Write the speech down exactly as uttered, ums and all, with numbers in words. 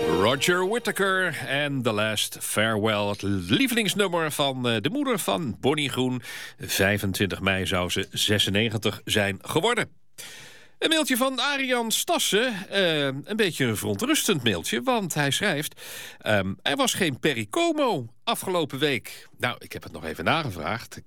Roger Whittaker en The Last Farewell. Het lievelingsnummer van de moeder van Bonnie Groen. vijfentwintig mei zou ze zesennegentig zijn geworden. Een mailtje van Arian Stassen. Uh, een beetje een verontrustend mailtje, want hij schrijft... Um, er was geen Perry Como afgelopen week. Nou, ik heb het nog even nagevraagd.